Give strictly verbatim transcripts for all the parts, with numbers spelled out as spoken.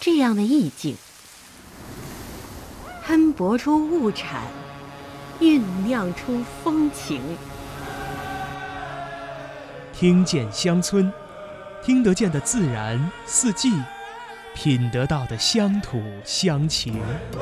这样的意境，喷薄出物产，酝酿出风情。 听见乡村，听得见的自然四季，品得到的乡土乡情。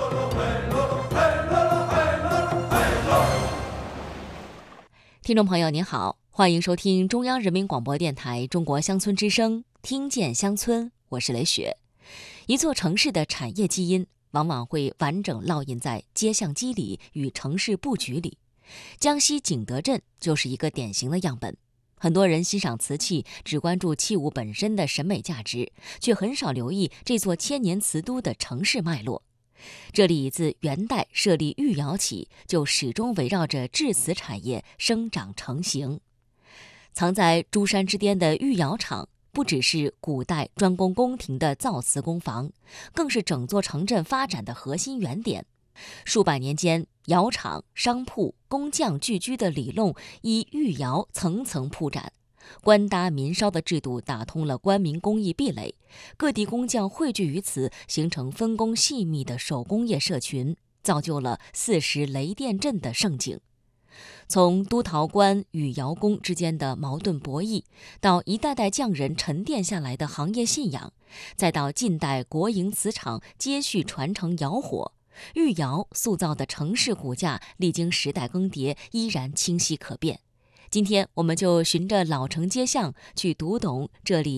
听众朋友您好，欢迎收听中央人民广播电台中国乡村之声，听见乡村，我是雷雪。一座城市的产业基因往往会完整烙印在街巷肌理与城市布局里，江西景德镇就是一个典型的样本。很多人欣赏瓷器，只关注器物本身的审美价值，却很少留意这座千年瓷都的城市脉络。这里自元代设立御窑起，就始终围绕着制瓷产业生长成型。藏在珠山之巅的御窑厂，不只是古代专供宫廷的造瓷工房，更是整座城镇发展的核心原点。数百年间，窑厂、商铺、工匠聚居的里弄依御窑层层铺展，官搭民烧的制度打通了官民工艺壁垒，各地工匠汇聚于此，形成分工细密的手工业社群，造就了四时雷电阵的盛景。从都陶官与窑工之间的矛盾博弈，到一代代匠人沉淀下来的行业信仰，再到近代国营瓷厂接续传承窑火，御窑塑造的城市骨架历经时代更迭，依然清晰可辨。今天我们就循着老城街巷去读懂这里